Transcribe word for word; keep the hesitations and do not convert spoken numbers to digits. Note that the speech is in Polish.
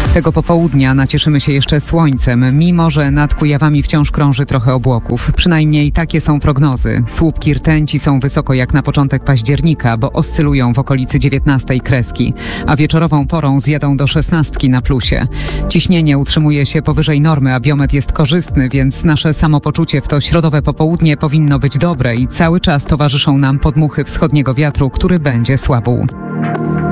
Tego popołudnia nacieszymy się jeszcze słońcem, mimo że nad Kujawami wciąż krąży trochę obłoków. Przynajmniej takie są prognozy. Słupki rtęci są wysoko jak na początek października, bo oscylują w okolicy dziewiętnastej kreski, a wieczorową porą zjadą do szesnastki na plusie. Ciśnienie utrzymuje się powyżej normy, a biometr jest korzystny, więc nasze samopoczucie w to środowe popołudnie powinno być dobre i cały czas towarzyszą nam podmuchy wschodniego wiatru, który będzie słabł.